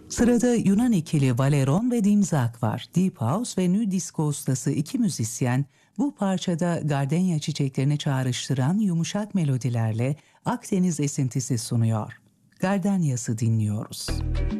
Sırada Yunan ikili Valeron ve Dimzak var. Deep House ve New Disco ustası iki müzisyen bu parçada gardenya çiçeklerini çağrıştıran yumuşak melodilerle Akdeniz esintisi sunuyor. Gardanyas'ı dinliyoruz.